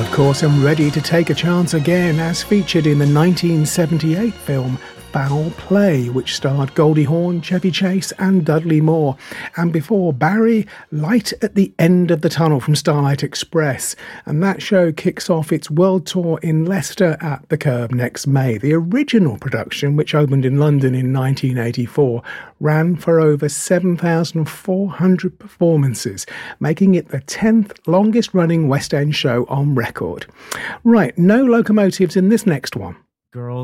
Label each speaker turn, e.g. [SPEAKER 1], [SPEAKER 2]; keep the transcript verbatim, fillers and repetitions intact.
[SPEAKER 1] of course, am ready to take a chance again, as featured in the nineteen seventy-eight film Foul Play, which starred Goldie Hawn, Chevy Chase and Dudley Moore. And before Barry, Light at the End of the Tunnel from Starlight Express. And that show kicks off its world tour in Leicester at the Curb next May. The original production, which opened in London in nineteen eighty-four, ran for over seven thousand four hundred performances, making it the tenth longest running West End show on record. Right, no locomotives in this next one.
[SPEAKER 2] Girls